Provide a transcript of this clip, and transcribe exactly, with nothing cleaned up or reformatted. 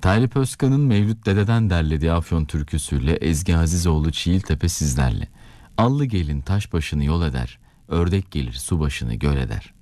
Talip Özkan'ın Mevlüt Dede'den derlediği Afyon türküsüyle Ezgi Azizoğlu Çiğiltepe sizlerle. Allı gelin taş başını yol eder, ördek gelir su başını göl eder.